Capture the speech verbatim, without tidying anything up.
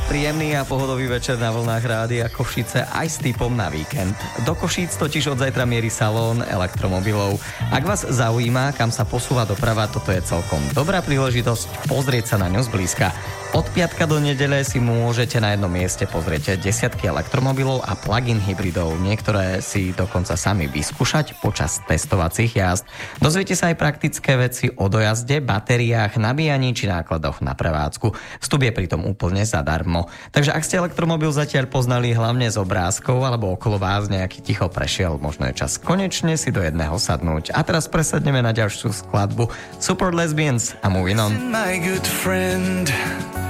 príjemný a pohodový večer na vlnách Rádia Košice aj s tipom na víkend. Do Košíc totiž od zajtra mierí salón elektromobilov. Ak vás zaujíma, kam sa posúva doprava, toto je celkom dobrá príležitosť pozrieť sa na ňu zblízka. Od piatka do nedele si môžete na jednom mieste pozrieť desiatky elektromobilov a plug-in hybridov. Niektoré si dokonca sami vyskúšať počas testovacích jazd. Dozviete sa aj praktické veci o dojazde, batériách, nabíjaní či nákladoch na prevádzku. Vstup je pritom úplne zadarmo. Takže ak ste elektromobil zatiaľ poznali hlavne z obrázkov alebo okolo vás nejaký ticho prešiel, možno je čas konečne si do jedného sadnúť. A teraz presadneme na ďalšiu skladbu Super Lesbians a Moving On. My good friend,